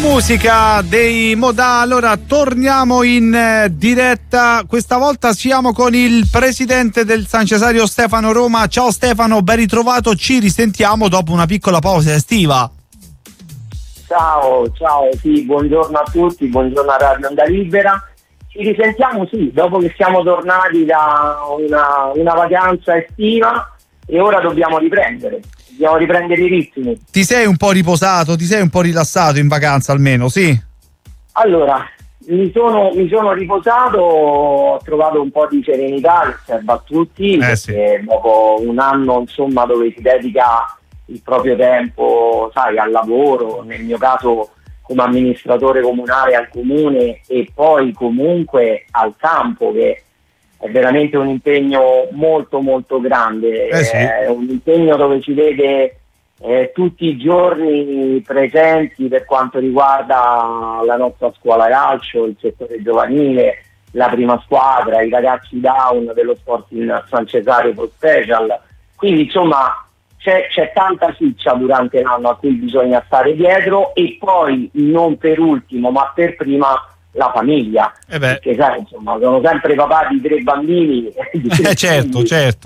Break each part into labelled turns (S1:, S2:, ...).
S1: musica dei Modà. Allora torniamo in diretta, questa volta siamo con il presidente del San Cesario Stefano Roma. Ciao Stefano, ben ritrovato, ci risentiamo dopo una piccola pausa estiva.
S2: Ciao, sì, buongiorno a tutti, buongiorno a Radio Onda Libera. Ci risentiamo sì, dopo che siamo tornati da una vacanza estiva e ora dobbiamo riprendere i ritmi.
S1: Ti sei un po' riposato, ti sei un po' rilassato in vacanza almeno, sì?
S2: Allora, mi sono riposato, ho trovato un po' di serenità che serve a tutti, perché
S1: sì.
S2: Dopo un anno insomma dove si dedica il proprio tempo, sai, al lavoro, nel mio caso come amministratore comunale al comune e poi comunque al campo, che è veramente un impegno molto molto grande,
S1: sì.
S2: È un impegno dove ci vede tutti i giorni presenti per quanto riguarda la nostra scuola calcio, il settore giovanile, la prima squadra, i ragazzi down dello Sporting San Cesario Pro Special, quindi insomma c'è tanta ciccia durante l'anno a cui bisogna stare dietro, e poi non per ultimo ma per prima la famiglia, perché sai, insomma, sono sempre papà di 3 bambini
S1: certo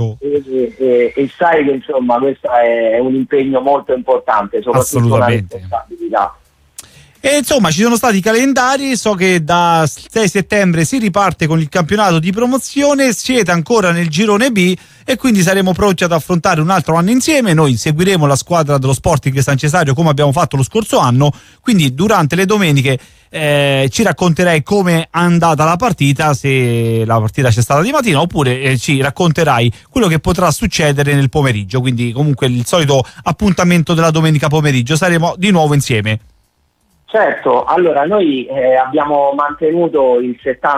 S2: e sai che insomma questo è un impegno molto importante, soprattutto una responsabilità.
S1: E insomma ci sono stati i calendari, so che da 6 settembre si riparte con il campionato di promozione, siete ancora nel girone B e quindi saremo pronti ad affrontare un altro anno insieme. Noi seguiremo la squadra dello Sporting San Cesario come abbiamo fatto lo scorso anno, quindi durante le domeniche ci racconterai come è andata la partita, se la partita c'è stata di mattina, oppure ci racconterai quello che potrà succedere nel pomeriggio, quindi comunque il solito appuntamento della domenica pomeriggio, saremo di nuovo insieme.
S2: Certo, allora noi abbiamo mantenuto il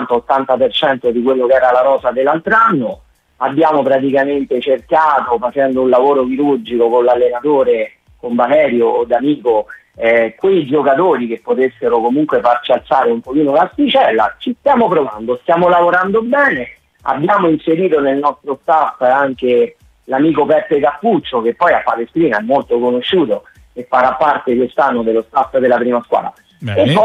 S2: 70-80% di quello che era la rosa dell'altro anno, abbiamo praticamente cercato, facendo un lavoro chirurgico con l'allenatore, con Valerio o D'Amico, quei giocatori che potessero comunque farci alzare un pochino l'asticella. Ci stiamo provando, stiamo lavorando bene, abbiamo inserito nel nostro staff anche l'amico Peppe Cappuccio, che poi a Palestrina è molto conosciuto e farà parte quest'anno dello staff della prima squadra. E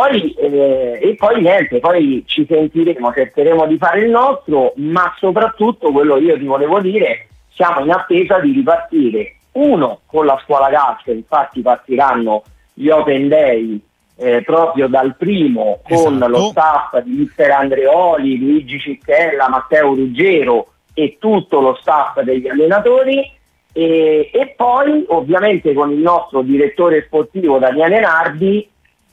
S2: poi niente, poi ci sentiremo, cercheremo di fare il nostro, ma soprattutto quello io ti volevo dire, siamo in attesa di ripartire con la scuola calcio, infatti partiranno gli Open Day proprio dal primo, con lo staff di Mister Andreoli, Luigi Cicchella, Matteo Ruggero e tutto lo staff degli allenatori. E poi ovviamente con il nostro direttore sportivo Daniele Nardi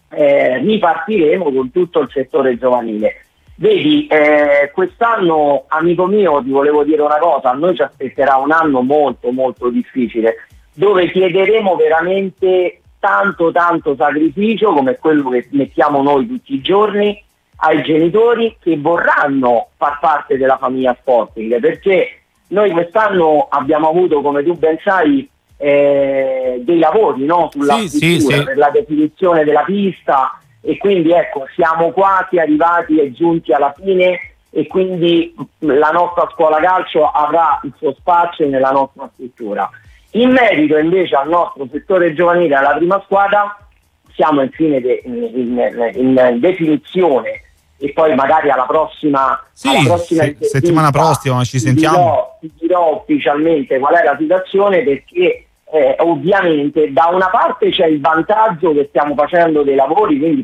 S2: ripartiremo con tutto il settore giovanile. Vedi, quest'anno, amico mio, ti volevo dire una cosa, a noi ci aspetterà un anno molto molto difficile, dove chiederemo veramente tanto sacrificio, come quello che mettiamo noi tutti i giorni, ai genitori che vorranno far parte della famiglia Sporting, perché noi quest'anno abbiamo avuto, come tu ben sai, dei lavori, no? Sulla struttura, per la definizione della pista, e quindi ecco, siamo quasi arrivati e giunti alla fine, e quindi la nostra scuola calcio avrà il suo spazio nella nostra struttura. In merito invece al nostro settore giovanile, alla prima squadra, siamo infine in definizione, e poi magari alla prossima
S1: settimana prossima ci sentiamo.
S2: Ti dirò ufficialmente qual è la situazione, perché ovviamente da una parte c'è il vantaggio che stiamo facendo dei lavori, quindi